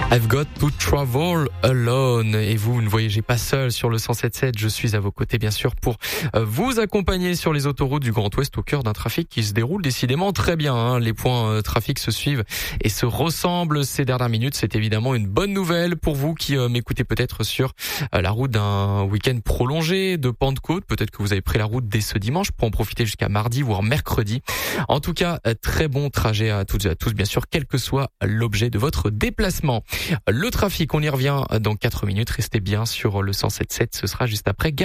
I've got to travel alone. Et vous ne voyagez pas seul sur le 107.7. Je suis à vos côtés, bien sûr, pour vous accompagner sur les autoroutes du Grand Ouest au cœur d'un trafic qui se déroule décidément très bien. Les points trafic se suivent et se ressemblent ces dernières minutes. C'est évidemment une bonne nouvelle pour vous qui m'écoutez peut-être sur la route d'un week-end prolongé de Pentecôte. Peut-être que vous avez pris la route dès ce dimanche pour en profiter jusqu'à mardi, voire mercredi. En tout cas, très bon trajet à toutes et à tous, bien sûr, quel que soit l'objet de votre déplacement. Le trafic, on y revient dans 4 minutes. Restez bien sur le 107.7. Ce sera juste après.